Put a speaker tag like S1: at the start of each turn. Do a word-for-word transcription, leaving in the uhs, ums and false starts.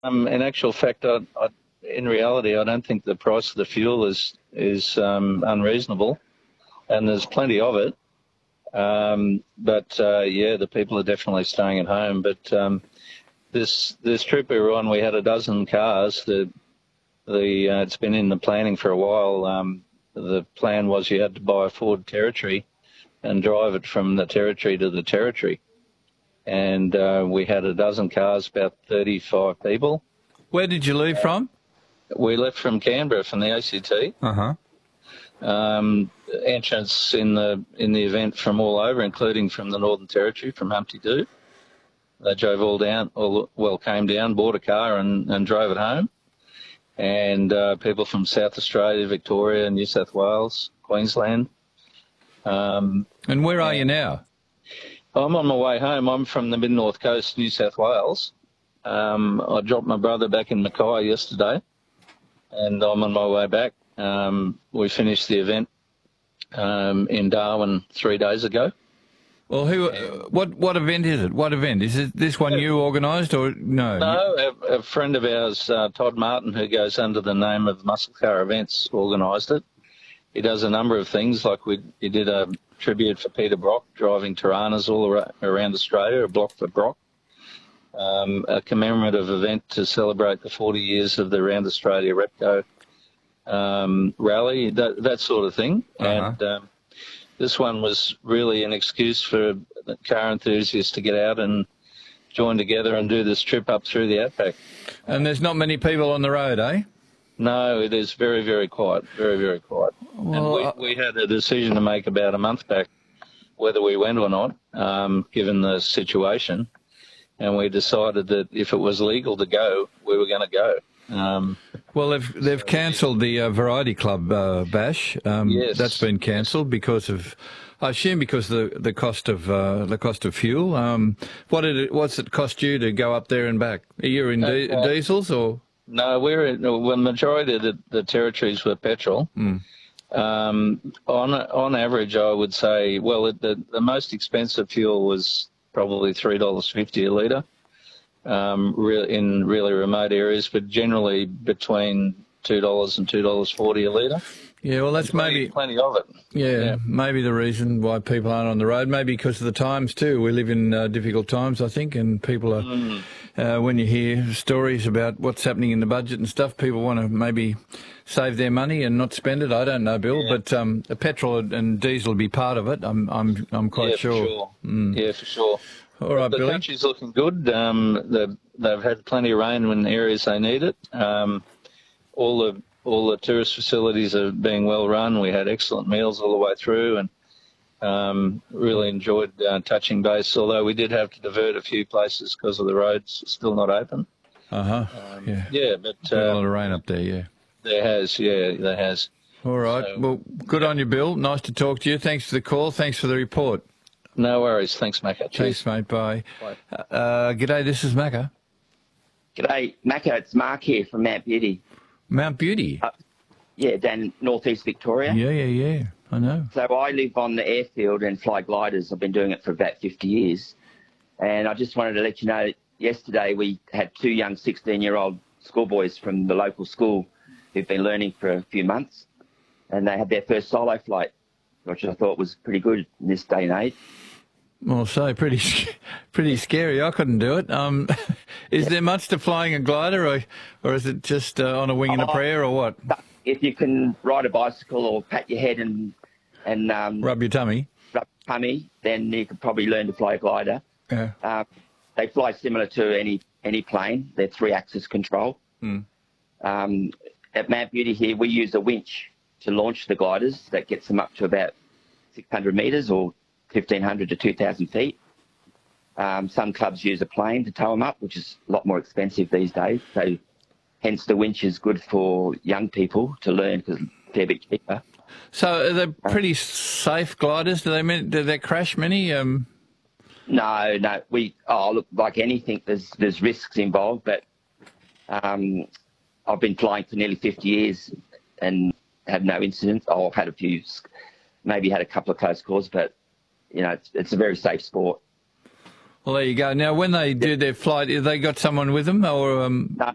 S1: Um, in actual fact, I, I, in reality, I don't think the price of the fuel is is um, unreasonable, and there's plenty of it. Um, but uh, yeah, the people are definitely staying at home. But um, this this trip we were on, we had a dozen cars. The the uh, it's been in the planning for a while. Um, the plan was you had to buy a Ford Territory and drive it from the Territory to the Territory. And uh, we had a dozen cars, about thirty-five people.
S2: Where did you leave from?
S1: We left from Canberra, from the A C T.
S2: Uh-huh.
S1: Um, entrance in the in the event from all over, including from the Northern Territory, from Humpty Doo. They drove all down, all, well, came down, bought a car and, and drove it home. And uh, people from South Australia, Victoria, New South Wales, Queensland. Um,
S2: and where are you now?
S1: I'm on my way home. I'm from the mid-north coast, New South Wales. Um, I dropped my brother back in Mackay yesterday, and I'm on my way back. Um, we finished the event um, in Darwin three days ago.
S2: Well, who? Uh, what what event is it? What event is it? This one you organised or no?
S1: No, a, a friend of ours, uh, Todd Martin, who goes under the name of Muscle Car Events, organised it. He does a number of things, like we he did a tribute for Peter Brock, driving Tiranas all around Australia, a block for Brock, um, a commemorative event to celebrate the forty years of the Round Australia Repco um, rally, that, that sort of thing.
S2: Uh-huh.
S1: And um, this one was really an excuse for car enthusiasts to get out and join together and do this trip up through the outback.
S2: And there's not many people on the road, eh?
S1: No, it is very, very quiet, very, very quiet.
S2: Well,
S1: and we, we had a decision to make about a month back whether we went or not, um, given the situation. And we decided that if it was legal to go, we were going to go. Um,
S2: well, they've they've so cancelled the uh, Variety Club uh, bash. Um,
S1: yes,
S2: that's been cancelled because of, I assume, because of the the cost of uh, the cost of fuel. Um, what did it? What's it cost you to go up there and back? Are you in di- uh, diesels or?
S1: No, we're in, well, the majority of the, the territories were petrol.
S2: Mm.
S1: Um, on on average, I would say, well, it, the the most expensive fuel was probably three dollars fifty a litre. Um, re- in really remote areas, but generally between two dollars and two dollars forty a litre.
S2: Yeah, well, that's
S1: plenty,
S2: maybe
S1: plenty of it.
S2: Yeah,
S1: yeah,
S2: maybe the reason why people aren't on the road. Maybe because of the times too. We live in uh, difficult times, I think, and people are.
S1: Mm.
S2: Uh, when you hear stories about what's happening in the budget and stuff, people want to maybe save their money and not spend it. I don't know, Bill,
S1: yeah.
S2: but um, the petrol and diesel will be part of it. I'm, I'm, I'm quite
S1: yeah,
S2: sure.
S1: For sure.
S2: Mm.
S1: Yeah, for sure.
S2: All right,
S1: the
S2: Billy.
S1: country's looking good. Um, they've, they've had plenty of rain in areas they need it. Um, all the all the tourist facilities are being well run. We had excellent meals all the way through, and um, really enjoyed uh, touching base. Although we did have to divert a few places because of the roads still not open.
S2: Uh huh.
S1: Um,
S2: yeah.
S1: Yeah, but
S2: uh, a
S1: uh,
S2: lot of rain up there. Yeah.
S1: There has. Yeah, there has.
S2: All right.
S1: So,
S2: well, good on you, Bill. Nice to talk to you. Thanks for the call. Thanks for the report.
S1: No worries. Thanks, Macca.
S2: Thanks, mate. Bye.
S1: Bye.
S2: Uh, g'day, this is Macca.
S3: G'day, Macca. It's Mark here from Mount Beauty.
S2: Mount Beauty?
S3: Uh, yeah, down northeast Victoria.
S2: Yeah, yeah, yeah. I know.
S3: So I live on the airfield and fly gliders. I've been doing it for about fifty years. And I just wanted to let you know that yesterday we had two young sixteen-year-old schoolboys from the local school who've been learning for a few months. And they had their first solo flight, which I thought was pretty good in this day and age.
S2: Well, so pretty, pretty scary. I couldn't do it. Um, is there much to flying a glider, or, or is it just uh, on a wing and a prayer, or what?
S3: If you can ride a bicycle or pat your head and and um,
S2: rub your tummy,
S3: rub your tummy, then you could probably learn to fly a glider.
S2: Yeah.
S3: Uh, they fly similar to any any plane. They're three-axis control.
S2: Mm.
S3: Um, at Mount Beauty here, we use a winch to launch the gliders. That gets them up to about six hundred metres or fifteen hundred to two thousand feet. Um, some clubs use a plane to tow them up, which is a lot more expensive these days. So hence the winch is good for young people to learn because it's a fair bit cheaper.
S2: So are they pretty safe gliders? Do they do they crash many? Um...
S3: No, no. We oh look, like anything, there's there's risks involved, but um, I've been flying for nearly fifty years and had no incidents. Oh, I've had a few, maybe had a couple of close calls, but you know, it's, it's a very safe sport.
S2: Well, there you go. Now, when they do their flight, have they got someone with them, or um...
S3: no,